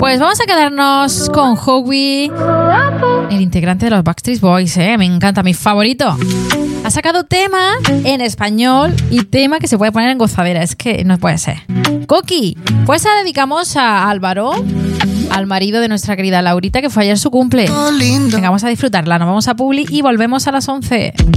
Pues vamos a quedarnos con Howie, el integrante de los Backstreet Boys, me encanta, mi favorito. Ha sacado tema en español y tema que se puede poner en gozadera, es que no puede ser. Coqui, pues la dedicamos a Álvaro, al marido de nuestra querida Laurita, que fue ayer su cumple. Venga, vamos a disfrutarla, nos vamos a Publi y volvemos a las 11.